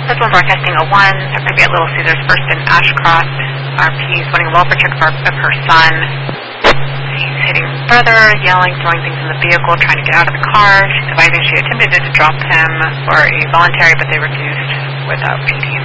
This one broadcasting a 1. There could be a Little Caesars first in Ashcroft. RP is wanting a welfare check of her son. He's hitting brother, yelling, throwing things in the vehicle, trying to get out of the car. She's advising she attempted to drop him for a voluntary, but they refused without PD.